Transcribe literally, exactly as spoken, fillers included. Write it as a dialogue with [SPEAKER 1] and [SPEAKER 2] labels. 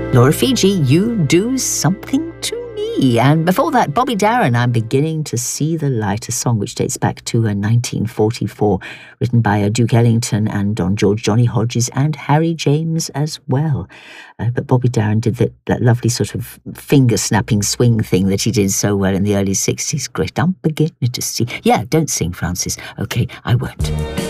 [SPEAKER 1] Laura Fiji, You Do Something to Me. And before that, Bobby Darin, I'm Beginning to See the Light, a song which dates back to uh, nineteen forty-four, written by uh, Duke Ellington and Don George, Johnny Hodges and Harry James as well. Uh, but Bobby Darin did that, that lovely sort of finger-snapping swing thing that he did so well in the early sixties. Great, I'm beginning to see. Yeah, don't sing, Francis. Okay, I won't.